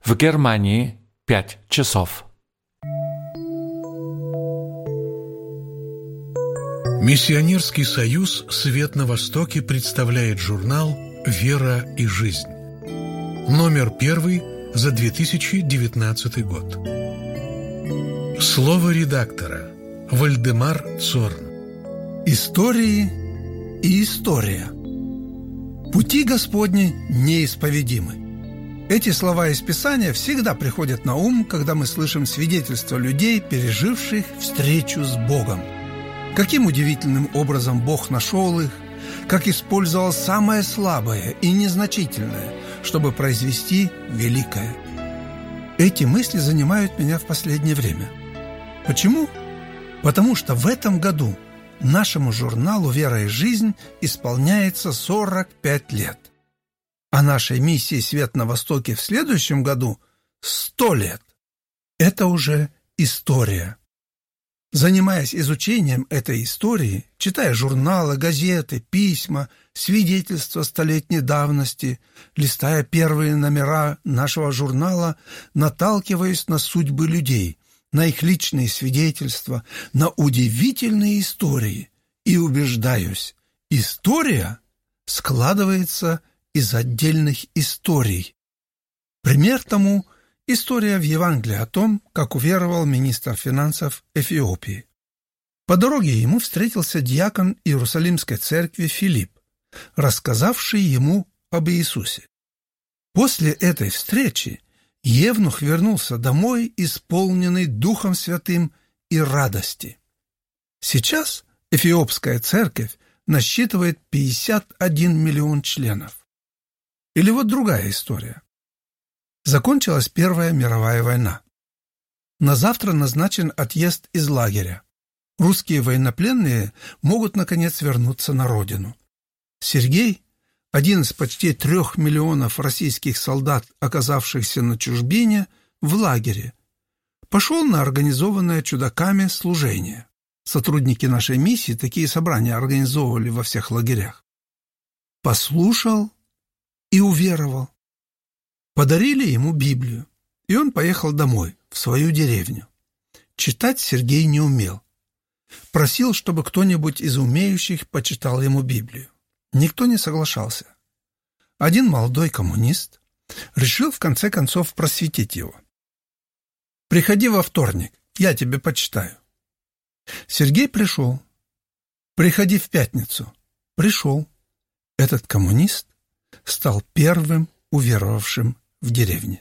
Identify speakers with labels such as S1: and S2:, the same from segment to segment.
S1: В Германии 5 часов.
S2: Миссионерский союз «Свет на Востоке» представляет журнал «Вера и жизнь». Номер 1 за 2019 год. Слово редактора. Вальдемар Цорн.
S3: Истории и история. Пути Господни неисповедимы. Эти слова из Писания всегда приходят на ум, когда мы слышим свидетельства людей, переживших встречу с Богом. Каким удивительным образом Бог нашел их, как использовал самое слабое и незначительное, чтобы произвести великое. Эти мысли занимают меня в последнее время. Почему? Потому что в этом году нашему журналу «Вера и жизнь» исполняется 45 лет. А нашей миссии «Свет на Востоке» в следующем году 100 лет. Это уже история. Занимаясь изучением этой истории, читая журналы, газеты, письма, свидетельства столетней давности, листая первые номера нашего журнала, наталкиваюсь на судьбы людей, на их личные свидетельства, на удивительные истории и убеждаюсь, история складывается из отдельных историй. Пример тому – история в Евангелии о том, как уверовал министр финансов Эфиопии. По дороге ему встретился диакон Иерусалимской церкви Филипп, рассказавший ему об Иисусе. После этой встречи евнух вернулся домой, исполненный Духом Святым и радости. Сейчас Эфиопская церковь насчитывает 51 миллион членов. Или вот другая история. Закончилась Первая мировая война. На завтра назначен отъезд из лагеря. Русские военнопленные могут, наконец, вернуться на родину. Сергей, один из почти 3 миллионов российских солдат, оказавшихся на чужбине, в лагере, пошел на организованное чудаками служение. Сотрудники нашей миссии такие собрания организовывали во всех лагерях. Послушал и уверовал. Подарили ему Библию, и он поехал домой, в свою деревню. Читать Сергей не умел. Просил, чтобы кто-нибудь из умеющих почитал ему Библию. Никто не соглашался. Один молодой коммунист решил в конце концов просветить его. «Приходи во вторник, я тебе почитаю». Сергей пришел. «Приходи в пятницу». Пришел. Этот коммунист стал первым уверовавшим в деревне.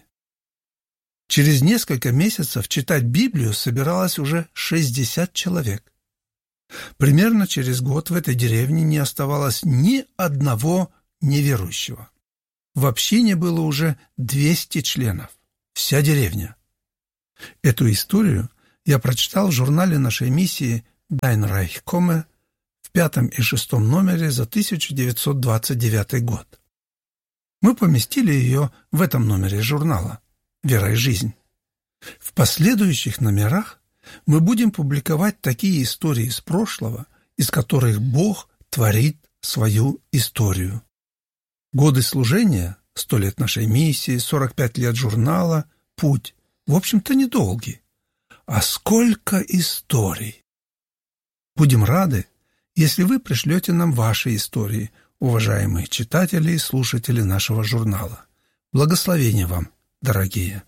S3: Через несколько месяцев читать Библию собиралось уже 60 человек. Примерно через год в этой деревне не оставалось ни одного неверующего. В общине было уже 200 членов. Вся деревня. Эту историю я прочитал в журнале нашей миссии «Dein Reich komme» в 5 и 6 номере за 1929 год. Мы поместили ее в этом номере журнала «Вера и жизнь». В последующих номерах мы будем публиковать такие истории из прошлого, из которых Бог творит свою историю. Годы служения, 100 лет нашей миссии, 45 лет журнала, путь, в общем-то, недолгий. А сколько историй! Будем рады, если вы пришлете нам ваши истории, уважаемые читатели и слушатели нашего журнала. Благословения вам, дорогие!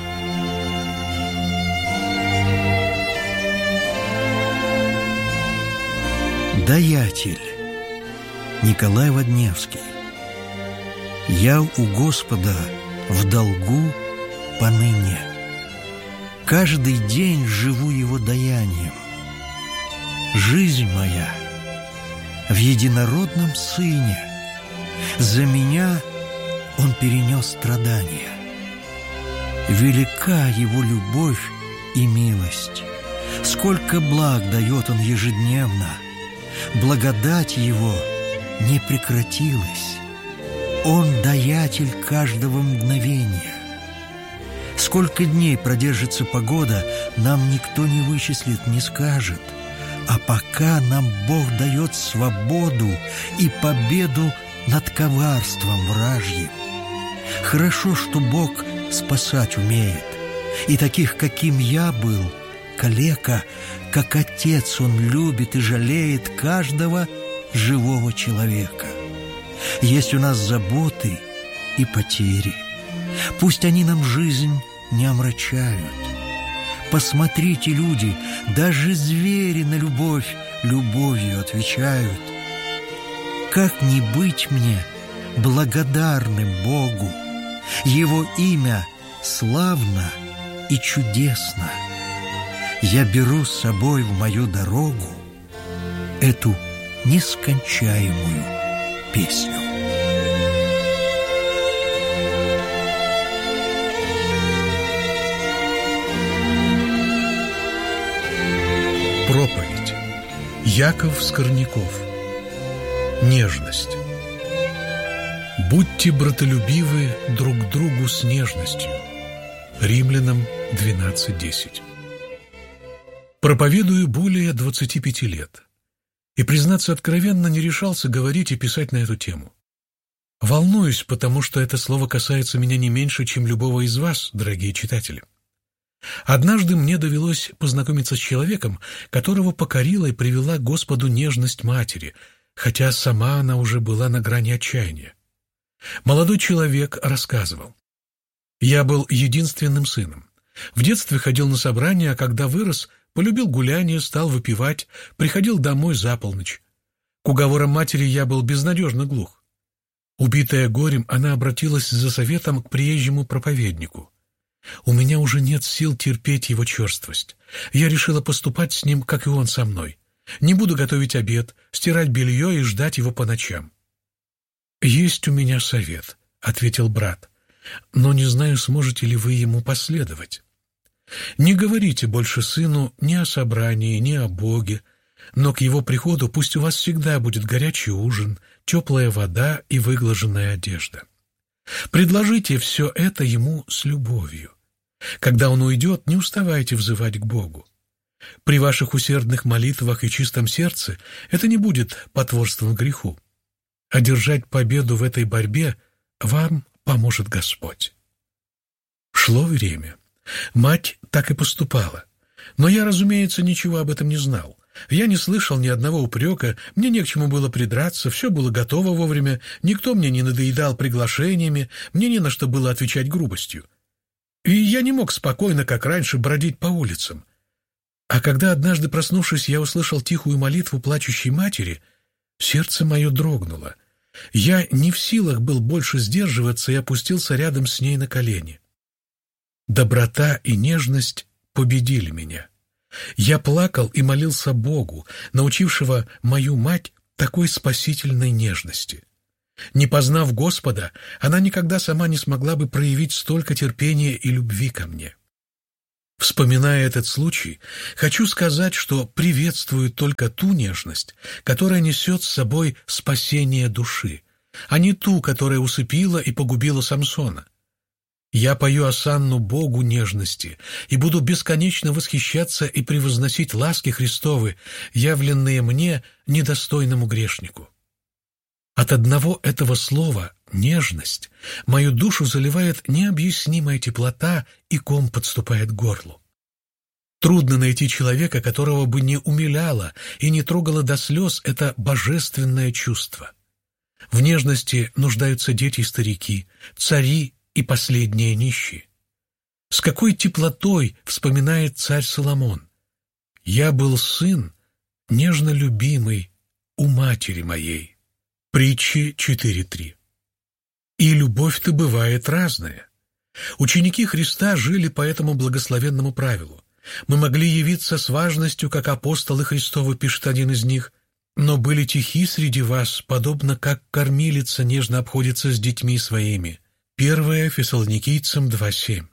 S4: Даятель. Николай Водневский. Я у Господа в долгу поныне. Каждый день живу Его даянием. Жизнь моя в единородном Сыне. За меня Он перенес страдания. Велика Его любовь и милость. Сколько благ дает Он ежедневно. Благодать Его не прекратилась. Он даятель каждого мгновения. Сколько дней продержится погода, нам никто не вычислит, не скажет. А пока нам Бог дает свободу и победу над коварством вражьим. Хорошо, что Бог спасать умеет. И таких, каким я был, калека, как Отец, Он любит и жалеет каждого живого человека. Есть у нас заботы и потери. Пусть они нам жизнь не омрачают. Посмотрите, люди, даже звери на любовь любовью отвечают. Как не быть мне благодарным Богу? Его имя славно и чудесно. Я беру с собой в мою дорогу эту нескончаемую песню.
S2: Проповедь. Яков Скорняков. Нежность. Будьте братолюбивы друг к другу с нежностью. Римлянам 12:10. Проповедую более 25 лет. И, признаться откровенно, не решался говорить и писать на эту тему. Волнуюсь, потому что это слово касается меня не меньше, чем любого из вас, дорогие читатели. Однажды мне довелось познакомиться с человеком, которого покорила и привела к Господу нежность матери, хотя сама она уже была на грани отчаяния. Молодой человек рассказывал: «Я был единственным сыном. В детстве ходил на собрания, а когда вырос, полюбил гуляние, стал выпивать, приходил домой за полночь. К уговорам матери я был безнадежно глух. Убитая горем, она обратилась за советом к приезжему проповеднику. У меня уже нет сил терпеть его черствость. Я решила поступать с ним, как и он со мной. Не буду готовить обед, стирать белье и ждать его по ночам». «Есть у меня совет», — ответил брат, «но не знаю, сможете ли вы ему последовать. Не говорите больше сыну ни о собрании, ни о Боге, но к его приходу пусть у вас всегда будет горячий ужин, теплая вода и выглаженная одежда. Предложите все это ему с любовью. Когда он уйдет, не уставайте взывать к Богу. При ваших усердных молитвах и чистом сердце это не будет потворством греху. Одержать победу в этой борьбе вам поможет Господь». Шло время. Мать так и поступала. Но я, разумеется, ничего об этом не знал. Я не слышал ни одного упрека, мне не к чему было придраться, все было готово вовремя, никто мне не надоедал приглашениями, мне не на что было отвечать грубостью. И я не мог спокойно, как раньше, бродить по улицам. А когда однажды, проснувшись, я услышал тихую молитву плачущей матери, сердце мое дрогнуло. Я не в силах был больше сдерживаться и опустился рядом с ней на колени. Доброта и нежность победили меня. Я плакал и молился Богу, научившего мою мать такой спасительной нежности. Не познав Господа, она никогда сама не смогла бы проявить столько терпения и любви ко мне. Вспоминая этот случай, хочу сказать, что приветствую только ту нежность, которая несет с собой спасение души, а не ту, которая усыпила и погубила Самсона. Я пою осанну Богу нежности и буду бесконечно восхищаться и превозносить ласки Христовы, явленные мне, недостойному грешнику. От одного этого слова «нежность» мою душу заливает необъяснимая теплота, и ком подступает к горлу. Трудно найти человека, которого бы не умиляло и не трогало до слез это божественное чувство. В нежности нуждаются дети и старики, цари и последние нищие. С какой теплотой вспоминает царь Соломон: «Я был сын, нежно любимый у матери моей». Притчи 4:3. И любовь-то бывает разная. Ученики Христа жили по этому благословенному правилу. Мы могли явиться с важностью, как апостолы Христовы, пишет один из них, но были тихи среди вас, подобно как кормилица нежно обходится с детьми своими. 1 Фессалоникийцам 2:7.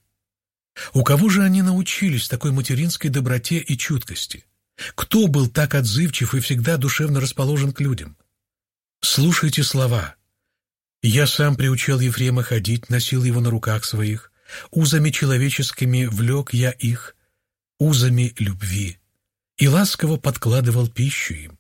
S2: У кого же они научились такой материнской доброте и чуткости? Кто был так отзывчив и всегда душевно расположен к людям? Слушайте слова. «Я сам приучал Ефрема ходить, носил его на руках своих, узами человеческими влек я их, узами любви, и ласково подкладывал пищу им».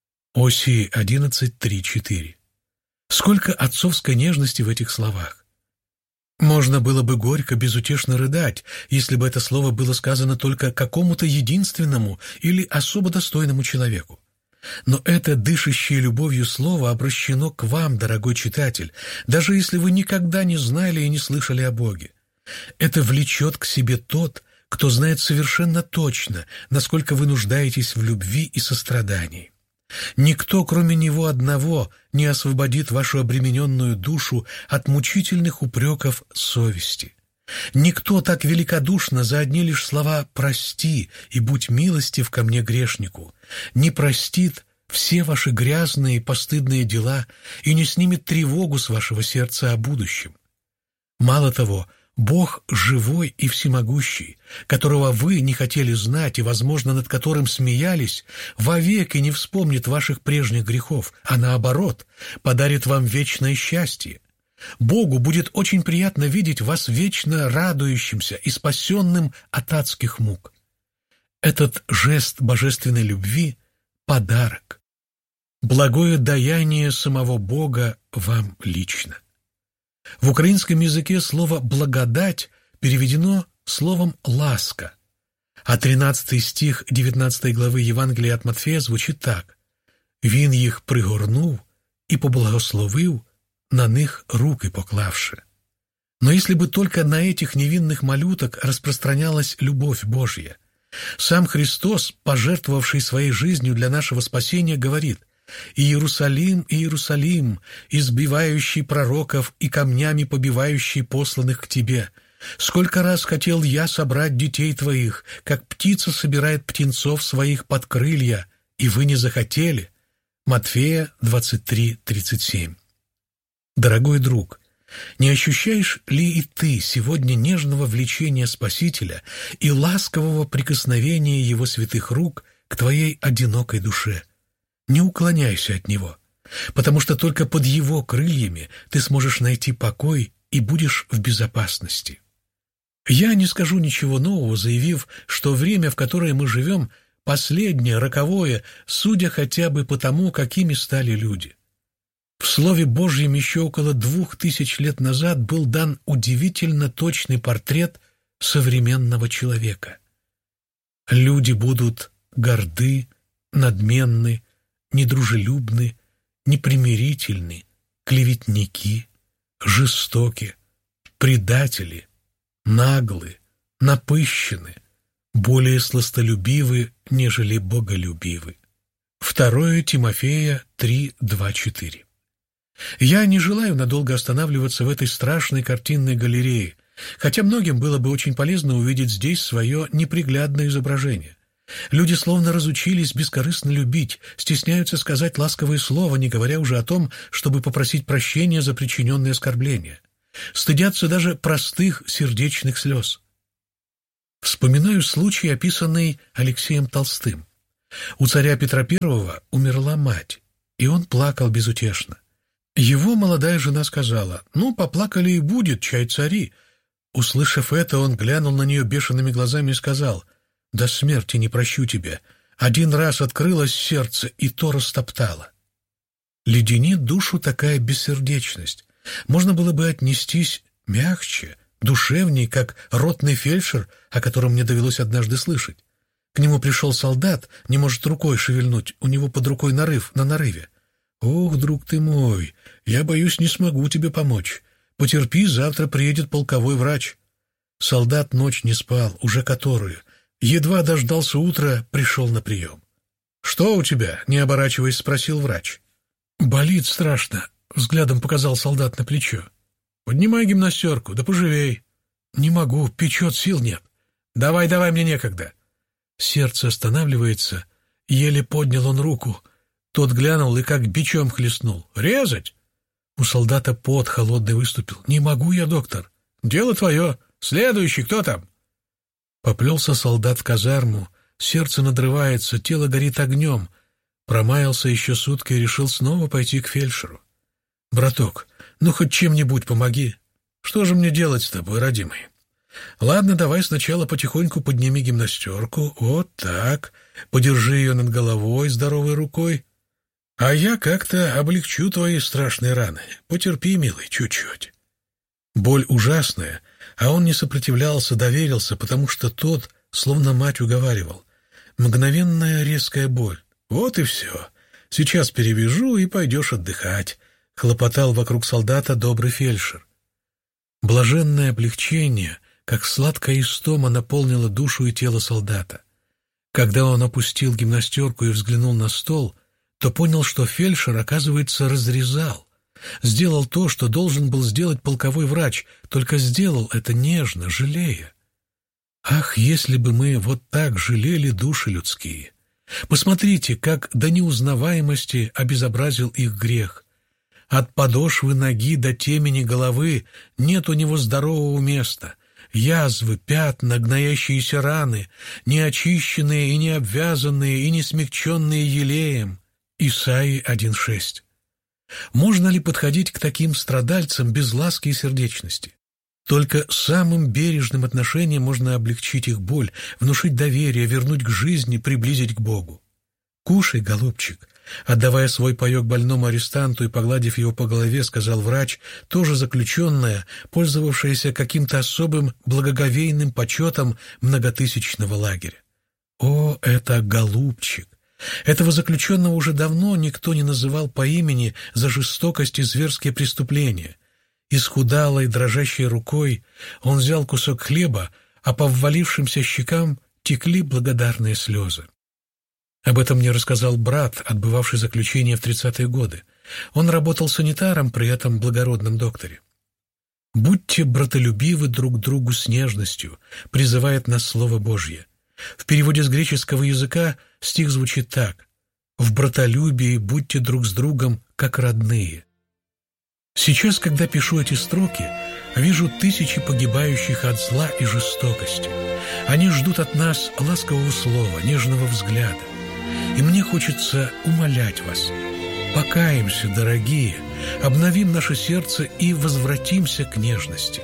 S2: Осии 11:3-4. Сколько отцовской нежности в этих словах! Можно было бы горько, безутешно рыдать, если бы это слово было сказано только какому-то единственному или особо достойному человеку. Но это дышащее любовью слово обращено к вам, дорогой читатель, даже если вы никогда не знали и не слышали о Боге. Это влечет к себе тот, кто знает совершенно точно, насколько вы нуждаетесь в любви и сострадании. Никто, кроме Него одного, не освободит вашу обремененную душу от мучительных упреков совести. Никто так великодушно за одни лишь слова «прости» и «будь милостив ко мне, грешнику» не простит все ваши грязные и постыдные дела и не снимет тревогу с вашего сердца о будущем. Мало того, Бог живой и всемогущий, которого вы не хотели знать и, возможно, над которым смеялись, вовеки не вспомнит ваших прежних грехов, а наоборот, подарит вам вечное счастье. Богу будет очень приятно видеть вас вечно радующимся и спасенным от адских мук. Этот жест божественной любви — подарок, благое даяние самого Бога вам лично. В украинском языке слово «благодать» переведено словом «ласка», а 13 стих 19 главы Євангелія от Матфея звучит так: «Він їх пригорнув і поблагословив, на них руки поклавши». Но если бы только на этих невинных малюток распространялась любовь Божья. Сам Христос, пожертвовавший своей жизнью для нашего спасения, говорит: «Иерусалим, Иерусалим, избивающий пророков и камнями побивающий посланных к тебе! Сколько раз хотел я собрать детей твоих, как птица собирает птенцов своих под крылья, и вы не захотели». Матфея 23:37. Дорогой друг, не ощущаешь ли и ты сегодня нежного влечения Спасителя и ласкового прикосновения Его святых рук к твоей одинокой душе? Не уклоняйся от Него, потому что только под Его крыльями ты сможешь найти покой и будешь в безопасности. Я не скажу ничего нового, заявив, что время, в которое мы живем, последнее, роковое, судя хотя бы по тому, какими стали люди. В Слове Божьем еще около 2000 лет назад был дан удивительно точный портрет современного человека. Люди будут горды, надменны, недружелюбны, непримирительны, клеветники, жестоки, предатели, наглы, напыщены, более сластолюбивы, нежели боголюбивы. 2 Тимофея 3:2-4. Я не желаю надолго останавливаться в этой страшной картинной галерее, хотя многим было бы очень полезно увидеть здесь свое неприглядное изображение. Люди словно разучились бескорыстно любить, стесняются сказать ласковые слова, не говоря уже о том, чтобы попросить прощения за причиненные оскорбления. Стыдятся даже простых сердечных слез. Вспоминаю случай, описанный Алексеем Толстым. У царя Петра I умерла мать, и он плакал безутешно. Его молодая жена сказала: «Ну, поплакали и будет, чай цари». Услышав это, он глянул на нее бешеными глазами и сказал: «До смерти не прощу тебя. Один раз открылось сердце, и то растоптало». Леденит душу такая бессердечность. Можно было бы отнестись мягче, душевней, как ротный фельдшер, о котором мне довелось однажды слышать. К нему пришел солдат, не может рукой шевельнуть, у него под рукой нарыв на нарыве. «Ох, друг ты мой, я боюсь, не смогу тебе помочь. Потерпи, завтра приедет полковой врач». Солдат ночь не спал, уже которую. Едва дождался утра, пришел на прием. «Что у тебя?» — не оборачиваясь, спросил врач. «Болит страшно», — взглядом показал солдат на плечо. «Поднимай гимнастерку, да поживей». «Не могу, печет, сил нет». «Давай, мне некогда». Сердце останавливается, еле поднял он руку. Тот глянул и как бичом хлестнул. «Резать?» У солдата пот холодный выступил. «Не могу я, доктор». «Дело твое. Следующий, кто там?» Поплелся солдат в казарму, сердце надрывается, тело горит огнем. Промаялся еще сутки и решил снова пойти к фельдшеру. «Браток, ну хоть чем-нибудь помоги. Что же мне делать с тобой, родимый?» «Ладно, давай сначала потихоньку подними гимнастерку. Вот так. Подержи ее над головой здоровой рукой. А я как-то облегчу твои страшные раны. Потерпи, милый, чуть-чуть». Боль ужасная, а он не сопротивлялся, доверился, потому что тот, словно мать, уговаривал. Мгновенная резкая боль. Вот и все. Сейчас перевяжу, и пойдешь отдыхать, хлопотал вокруг солдата добрый фельдшер. Блаженное облегчение, как сладкая истома, наполнило душу и тело солдата. Когда он опустил гимнастерку и взглянул на стол, то понял, что фельдшер, оказывается, разрезал. Сделал то, что должен был сделать полковой врач, только сделал это нежно, жалея. Ах, если бы мы вот так жалели души людские! Посмотрите, как до неузнаваемости обезобразил их грех. От подошвы ноги до темени головы нет у него здорового места. Язвы, пятна, гноящиеся раны, неочищенные и не обвязанные и не смягченные елеем. Исаии 1:6. Можно ли подходить к таким страдальцам без ласки и сердечности? Только самым бережным отношением можно облегчить их боль, внушить доверие, вернуть к жизни, приблизить к Богу. «Кушай, голубчик», отдавая свой паек больному арестанту и погладив его по голове, сказал врач, тоже заключенная, пользовавшаяся каким-то особым благоговейным почетом многотысячного лагеря. О, это голубчик! Этого заключенного уже давно никто не называл по имени за жестокость и зверские преступления. Исхудалой, дрожащей рукой он взял кусок хлеба, а по ввалившимся щекам текли благодарные слезы. Об этом мне рассказал брат, отбывавший заключение в 30-е годы. Он работал санитаром при этом благородном докторе. «Будьте братолюбивы друг к другу с нежностью», призывает нас Слово Божье. В переводе с греческого языка стих звучит так: «В братолюбии будьте друг с другом, как родные». Сейчас, когда пишу эти строки, вижу тысячи погибающих от зла и жестокости. Они ждут от нас ласкового слова, нежного взгляда. И мне хочется умолять вас: покаемся, дорогие, обновим наше сердце и возвратимся к нежности.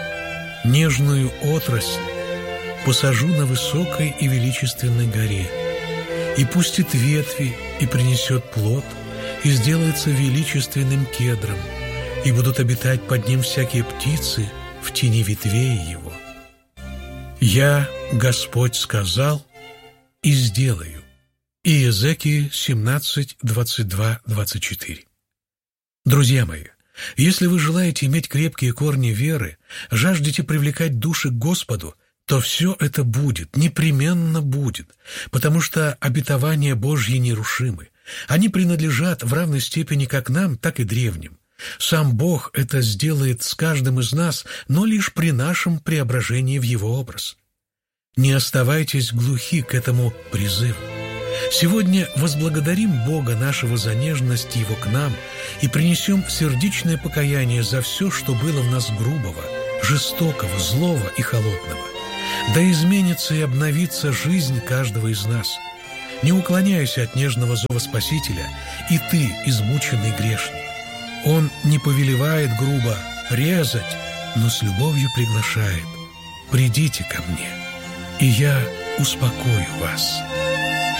S2: Нежную отрасль посажу на высокой и величественной горе, и пустит ветви, и принесет плод, и сделается величественным кедром, и будут обитать под ним всякие птицы в тени ветвей его. Я, Господь, сказал и сделаю. Иезекииль 17, 22, 24. Друзья мои, если вы желаете иметь крепкие корни веры, жаждете привлекать души к Господу, то все это будет, непременно будет, потому что обетования Божьи нерушимы. Они принадлежат в равной степени как нам, так и древним. Сам Бог это сделает с каждым из нас, но лишь при нашем преображении в Его образ. Не оставайтесь глухи к этому призыву. Сегодня возблагодарим Бога нашего за нежность Его к нам и принесем сердечное покаяние за все, что было в нас грубого, жестокого, злого и холодного. Да изменится и обновится жизнь каждого из нас. Не уклоняйся от нежного зова Спасителя, и ты, измученный грешник. Он не повелевает грубо резать, но с любовью приглашает: «Придите ко мне, и я успокою вас».